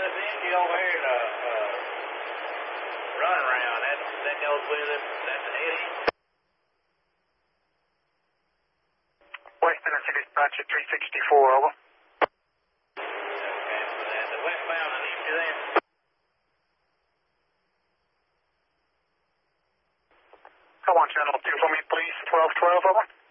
this engine over here to run around. That goes with it. That's an 80. West Tennessee Dispatch at 364, over. Cancel that. The westbound and empty there. Come on, channel 2 for me, please. 1212, over.